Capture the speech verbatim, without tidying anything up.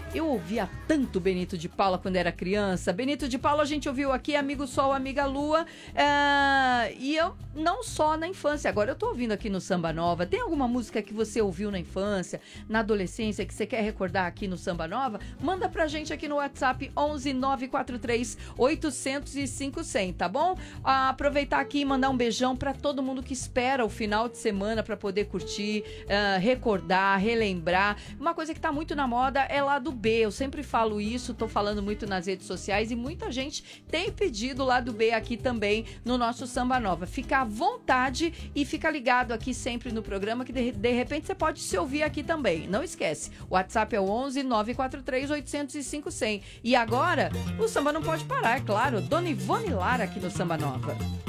Eu ouvia tanto Benito de Paula quando era criança. Benito de Paula a gente ouviu aqui, Amigo Sol, Amiga Lua. É... E eu, não só na infância, agora eu tô ouvindo aqui no Samba Nova. Tem alguma música que você ouviu na infância, na adolescência, que você quer recordar aqui no Samba Nova? Manda pra gente aqui no WhatsApp onze nove quatro três oito zero zero cinco zero zero, tá bom? Ah, aproveitar aqui e mandar um beijão pra todo mundo que espera o final de semana pra poder curtir, uh, recordar, relembrar. Uma coisa que tá muito na moda é lá do B. Eu sempre falo isso, tô falando muito nas redes sociais e muita gente tem pedido lá do B aqui também no nosso Samba Nova. Fica à vontade e fica ligado aqui sempre no programa que de, de repente você pode se ouvir aqui também. Não esquece, o WhatsApp é o onze nove quatro três oito zero cinco zero zero. E agora, o samba não pode parar, é claro. Dona Ivone Lara aqui no Samba Nova.